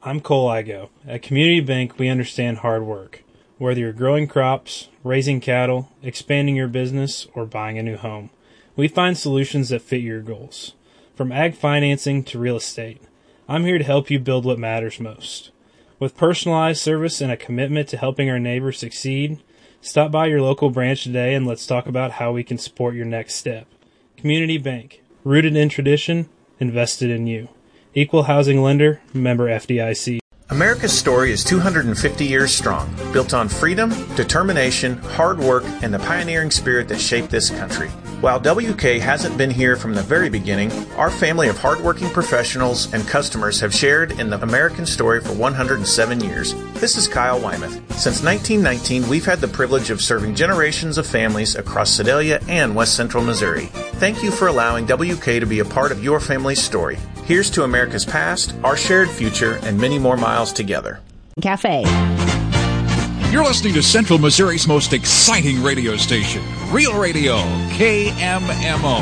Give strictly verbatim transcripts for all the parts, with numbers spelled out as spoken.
I'm Cole Igo. At Community Bank, we understand hard work. Whether you're growing crops, raising cattle, expanding your business, or buying a new home, we find solutions that fit your goals. From ag financing to real estate, I'm here to help you build what matters most. With personalized service and a commitment to helping our neighbors succeed, stop by your local branch today and let's talk about how we can support your next step. Community Bank, rooted in tradition, invested in you. Equal housing lender, member F D I C. America's story is two hundred fifty years strong, built on freedom, determination, hard work, and the pioneering spirit that shaped this country. While W K hasn't been here from the very beginning, our family of hardworking professionals and customers have shared in the American story for one hundred seven years. This is Kyle Wymuth. Since nineteen nineteen, we've had the privilege of serving generations of families across Sedalia and West Central Missouri. Thank you for allowing W K to be a part of your family's story. Here's to America's past, our shared future, and many more miles together. Cafe. You're listening to Central Missouri's most exciting radio station, Real Radio, K M M O.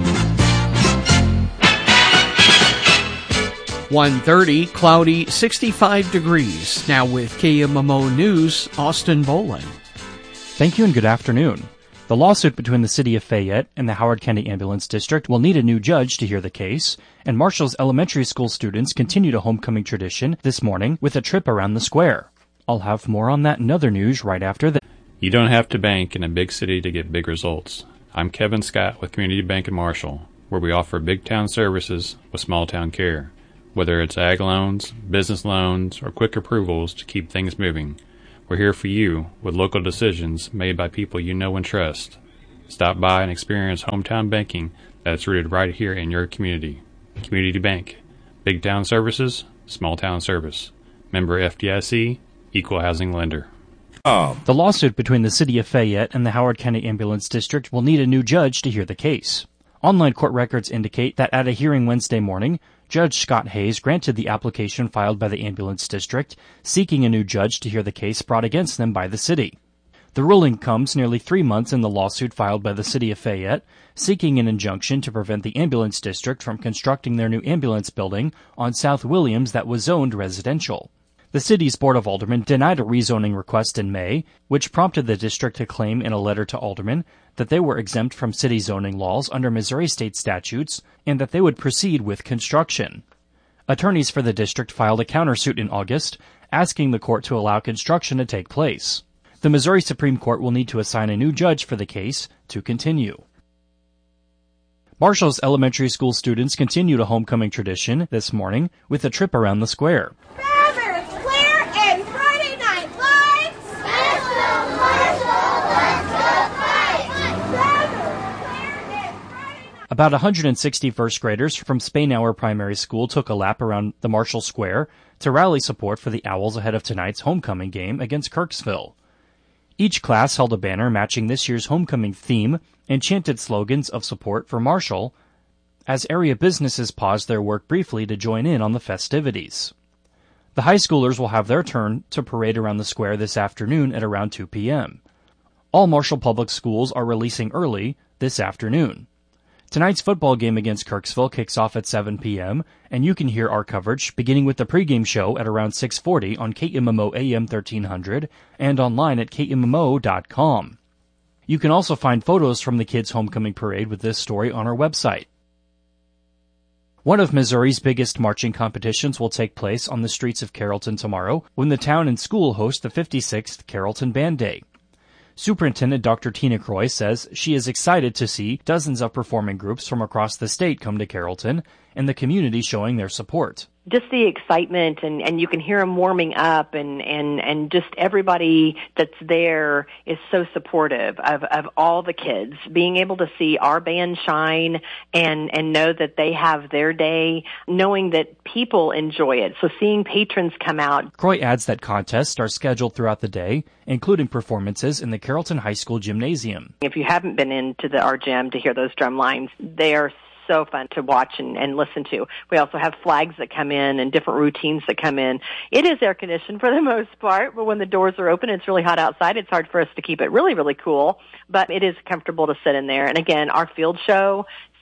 one thirty, cloudy, sixty-five degrees. Now with K M M O News, Austin Boland. Thank you and good afternoon. The lawsuit between the City of Fayette and the Howard County Ambulance District will need a new judge to hear the case, and Marshall's elementary school students continued a homecoming tradition this morning with a trip around the square. I'll have more on that and other news right after this. You don't have to bank in a big city to get big results. I'm Kevin Scott with Community Bank in Marshall, where we offer big town services with small town care. Whether it's ag loans, business loans, or quick approvals to keep things moving, we're here for you with local decisions made by people you know and trust. Stop by and experience hometown banking that's rooted right here in your community. Community Bank. Big town services, small town service. Member F D I C, Equal housing lender. Oh. The lawsuit between the City of Fayette and the Howard County Ambulance District will need a new judge to hear the case. Online court records indicate that at a hearing Wednesday morning, Judge Scott Hayes granted the application filed by the Ambulance District, seeking a new judge to hear the case brought against them by the city. The ruling comes nearly three months in the lawsuit filed by the City of Fayette, seeking an injunction to prevent the Ambulance District from constructing their new ambulance building on South Williams that was zoned residential. The city's Board of Aldermen denied a rezoning request in May, which prompted the district to claim in a letter to aldermen that they were exempt from city zoning laws under Missouri state statutes and that they would proceed with construction. Attorneys for the district filed a countersuit in August, asking the court to allow construction to take place. The Missouri Supreme Court will need to assign a new judge for the case to continue. Marshall's elementary school students continued a homecoming tradition this morning with a trip around the square. About one hundred sixty first graders from Spainhour Primary School took a lap around the Marshall Square to rally support for the Owls ahead of tonight's homecoming game against Kirksville. Each class held a banner matching this year's homecoming theme and chanted slogans of support for Marshall as area businesses paused their work briefly to join in on the festivities. The high schoolers will have their turn to parade around the square this afternoon at around two p.m. All Marshall Public Schools are releasing early this afternoon. Tonight's football game against Kirksville kicks off at seven p.m., and you can hear our coverage beginning with the pregame show at around six forty on K M M O A M thirteen hundred and online at K M M O dot com. You can also find photos from the kids' homecoming parade with this story on our website. One of Missouri's biggest marching competitions will take place on the streets of Carrollton tomorrow when the town and school host the fifty-sixth Carrollton Band Day. Superintendent Doctor Tina Croy says she is excited to see dozens of performing groups from across the state come to Carrollton and the community showing their support. Just the excitement, and, and you can hear them warming up, and, and, and just everybody that's there is so supportive of, of all the kids. Being able to see our band shine and, and know that they have their day, knowing that people enjoy it. So seeing patrons come out. Croy adds that contests are scheduled throughout the day, including performances in the Carrollton High School Gymnasium. If you haven't been into the, our gym to hear those drum lines, they are so fun to watch and, and listen to. We also have flags that come in and different routines that come in. It is air conditioned for the most part, but when the doors are open, it's really hot outside. It's hard for us to keep it really, really cool, but it is comfortable to sit in there. And again, our field show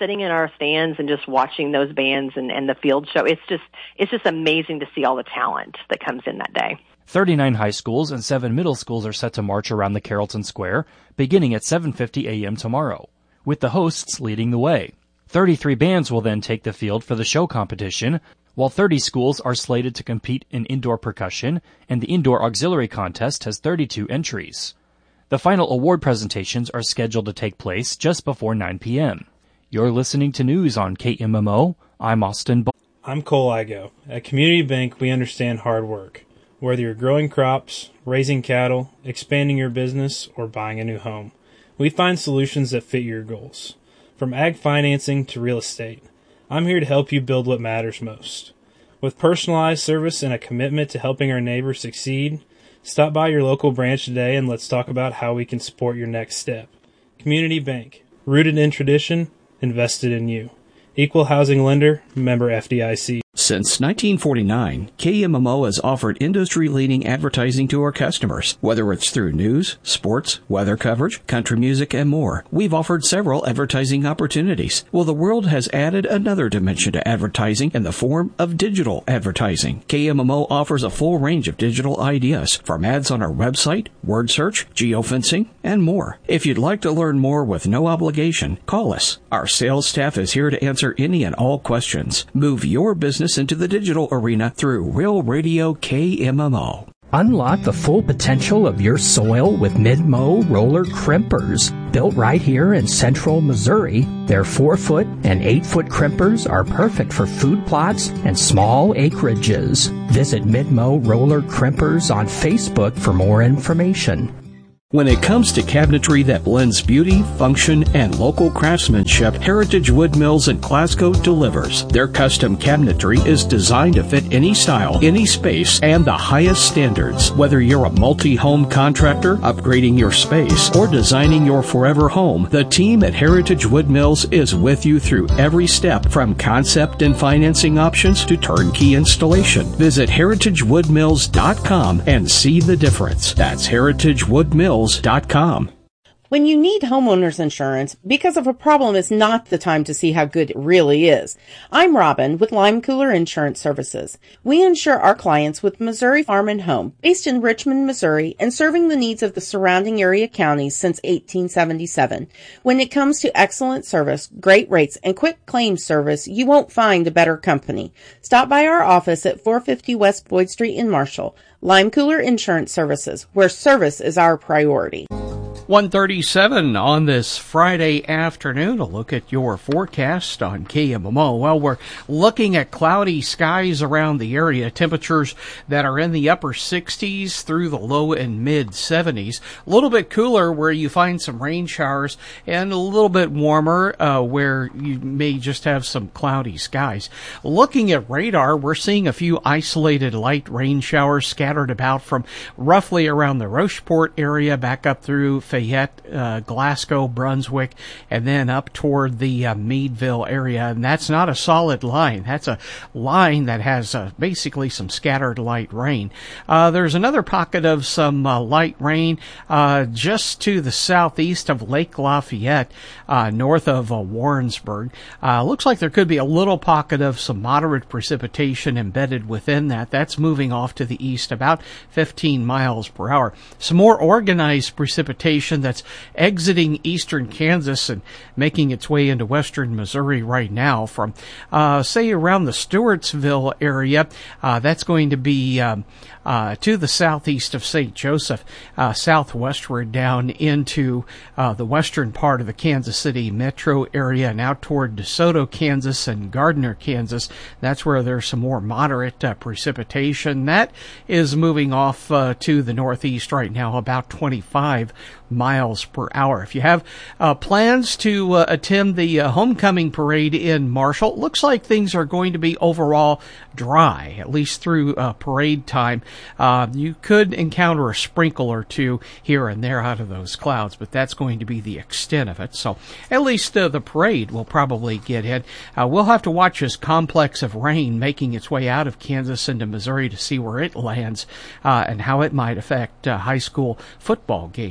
sitting in our stands and just watching those bands and, and the field show, it's just it's just amazing to see all the talent that comes in that day. thirty-nine high schools and seven middle schools are set to march around the Carrollton Square, beginning at seven fifty a.m. tomorrow, with the hosts leading the way. thirty-three bands will then take the field for the show competition, while thirty schools are slated to compete in indoor percussion, and the indoor auxiliary contest has thirty-two entries. The final award presentations are scheduled to take place just before nine p.m. You're listening to news on K M M O. I'm Austin Bo- I'm Cole Igo. At Community Bank, we understand hard work. Whether you're growing crops, raising cattle, expanding your business, or buying a new home, we find solutions that fit your goals. From ag financing to real estate, I'm here to help you build what matters most. With personalized service and a commitment to helping our neighbors succeed, stop by your local branch today and let's talk about how we can support your next step. Community Bank, rooted in tradition, invested in you. Equal housing lender, member F D I C. Since nineteen forty-nine, K M M O has offered industry-leading advertising to our customers. Whether it's through news, sports, weather coverage, country music, and more, we've offered several advertising opportunities. Well, the world has added another dimension to advertising in the form of digital advertising. K M M O offers a full range of digital ideas, from ads on our website, word search, geofencing, and more. If you'd like to learn more with no obligation, call us. Our sales staff is here to answer any and all questions. Move your business into the digital arena through Real Radio K M M O. Unlock the full potential of your soil with Mid-Mow roller crimpers. Built right here in central Missouri, their four-foot and eight-foot crimpers are perfect for food plots and small acreages. Visit Mid-Mow roller crimpers on Facebook for more information. When it comes to cabinetry that blends beauty, function, and local craftsmanship, Heritage Wood Mills in Glasgow delivers. Their custom cabinetry is designed to fit any style, any space, and the highest standards. Whether you're a multi-home contractor, upgrading your space, or designing your forever home, the team at Heritage Wood Mills is with you through every step, from concept and financing options to turnkey installation. Visit heritage wood mills dot com and see the difference. That's heritage wood mills dot com. When you need homeowners insurance, because of a problem is not the time to see how good it really is. I'm Robin with Lime Cooler Insurance Services. We insure our clients with Missouri Farm and Home, based in Richmond, Missouri, and serving the needs of the surrounding area counties since eighteen seventy-seven. When it comes to excellent service, great rates, and quick claims service, you won't find a better company. Stop by our office at four fifty West Boyd Street in Marshall. Lime Cooler Insurance Services, where service is our priority. one thirty-seven on this Friday afternoon. A look at your forecast on K M M O. Well, we're looking at cloudy skies around the area, temperatures that are in the upper sixties through the low and mid seventies. A little bit cooler where you find some rain showers, and a little bit warmer uh, where you may just have some cloudy skies. Looking at radar, we're seeing a few isolated light rain showers scattered about from roughly around the Rocheport area back up through Fayette, uh, Glasgow, Brunswick, and then up toward the uh, Meadville area. And that's not a solid line. That's a line that has uh, basically some scattered light rain. Uh, there's another pocket of some uh, light rain uh, just to the southeast of Lake Lafayette, uh, north of uh, Warrensburg. Uh, looks like there could be a little pocket of some moderate precipitation embedded within that. That's moving off to the east about fifteen miles per hour. Some more organized precipitation that's exiting eastern Kansas and making its way into western Missouri right now from, uh, say, around the Stewartsville area. Uh, that's going to be um, uh, to the southeast of Saint Joseph, uh, southwestward down into uh, the western part of the Kansas City metro area and out toward DeSoto, Kansas and Gardner, Kansas. That's where there's some more moderate uh, precipitation. That is moving off uh, to the northeast right now, about twenty-five miles per hour. If you have uh, plans to uh, attend the uh, homecoming parade in Marshall, looks like things are going to be overall dry, at least through uh, parade time. Uh, you could encounter a sprinkle or two here and there out of those clouds, but that's going to be the extent of it. So at least uh, the parade will probably get in. Uh, we'll have to watch this complex of rain making its way out of Kansas into Missouri to see where it lands uh, and how it might affect uh, high school football games tonight.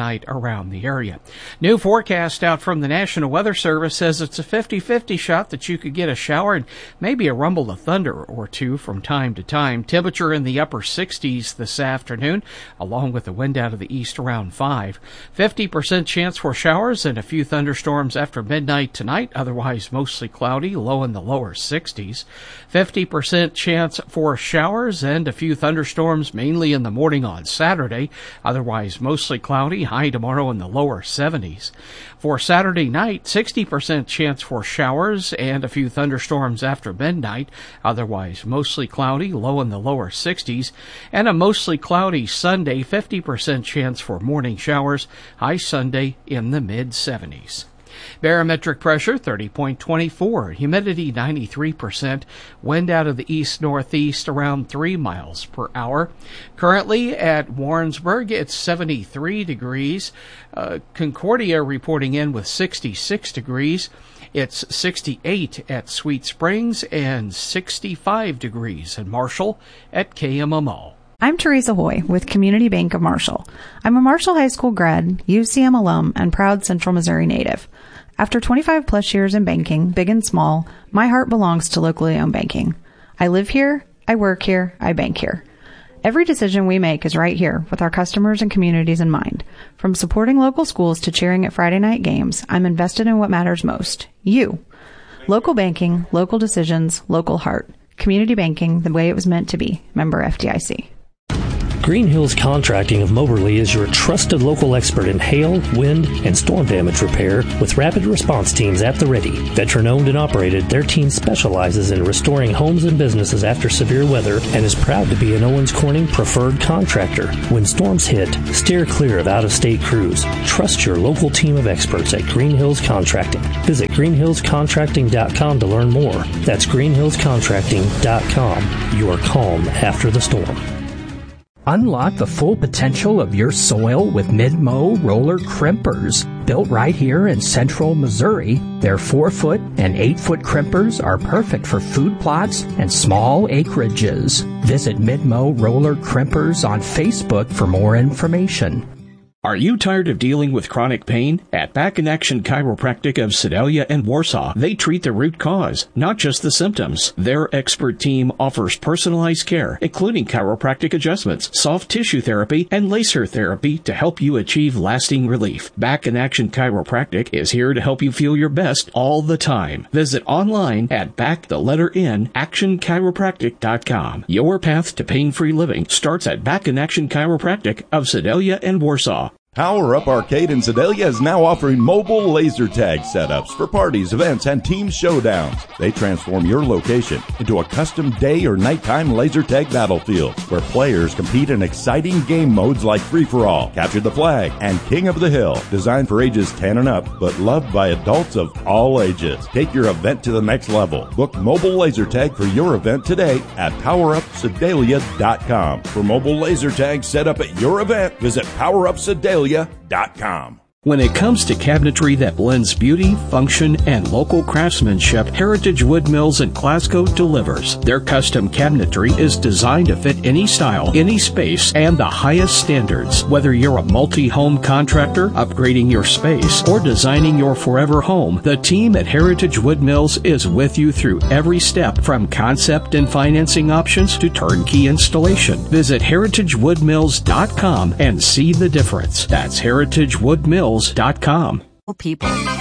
tonight around the area. New forecast out from the National Weather Service says it's a fifty-fifty shot that you could get a shower and maybe a rumble of thunder or two from time to time. Temperature in the upper sixties this afternoon, along with the wind out of the east around five. fifty percent chance for showers and a few thunderstorms after midnight tonight, otherwise mostly cloudy, low in the lower sixties. fifty percent chance for showers and a few thunderstorms mainly in the morning on Saturday, otherwise mostly cloudy, high tomorrow in the lower seventies. For Saturday night, sixty percent chance for showers and a few thunderstorms after midnight, otherwise mostly cloudy, low in the lower sixties, and a mostly cloudy Sunday, fifty percent chance for morning showers, high Sunday in the mid-seventies. Barometric pressure thirty point two four, humidity ninety-three percent, wind out of the east-northeast around three miles per hour. Currently at Warrensburg, it's seventy-three degrees. Uh, Concordia reporting in with sixty-six degrees. It's sixty-eight at Sweet Springs and sixty-five degrees in Marshall at K M M O. I'm Teresa Hoy with Community Bank of Marshall. I'm a Marshall High School grad, U C M alum, and proud Central Missouri native. After twenty-five plus years in banking, big and small, my heart belongs to locally owned banking. I live here, I work here, I bank here. Every decision we make is right here with our customers and communities in mind. From supporting local schools to cheering at Friday night games, I'm invested in what matters most, you. Local banking, local decisions, local heart. Community banking the way it was meant to be. Member F D I C. Green Hills Contracting of Moberly is your trusted local expert in hail, wind, and storm damage repair with rapid response teams at the ready. Veteran-owned and operated, their team specializes in restoring homes and businesses after severe weather and is proud to be an Owens Corning preferred contractor. When storms hit, steer clear of out-of-state crews. Trust your local team of experts at Green Hills Contracting. Visit green hills contracting dot com to learn more. That's green hills contracting dot com. Your calm after the storm. Unlock the full potential of your soil with Mid-Mow roller crimpers. Built right here in central Missouri, their four-foot and eight-foot crimpers are perfect for food plots and small acreages. Visit Mid-Mow roller crimpers on Facebook for more information. Are you tired of dealing with chronic pain? At Back in Action Chiropractic of Sedalia and Warsaw, they treat the root cause, not just the symptoms. Their expert team offers personalized care, including chiropractic adjustments, soft tissue therapy, and laser therapy to help you achieve lasting relief. Back in Action Chiropractic is here to help you feel your best all the time. Visit online at back the letter N action chiropractic dot com. Your path to pain-free living starts at Back in Action Chiropractic of Sedalia and Warsaw. Power Up Arcade in Sedalia is now offering mobile laser tag setups for parties, events, and team showdowns. They transform your location into a custom day or nighttime laser tag battlefield where players compete in exciting game modes like Free-for-All, Capture the Flag, and King of the Hill. Designed for ages ten and up, but loved by adults of all ages. Take your event to the next level. Book mobile laser tag for your event today at power up sedalia dot com. For mobile laser tag set up at your event, visit power up sedalia dot com. When it comes to cabinetry that blends beauty, function, and local craftsmanship, Heritage Wood Mills in Glasgow delivers. Their custom cabinetry is designed to fit any style, any space, and the highest standards. Whether you're a multi-home contractor, upgrading your space, or designing your forever home, the team at Heritage Wood Mills is with you through every step, from concept and financing options to turnkey installation. Visit heritage wood mills dot com and see the difference. That's heritage wood mills dot com. People.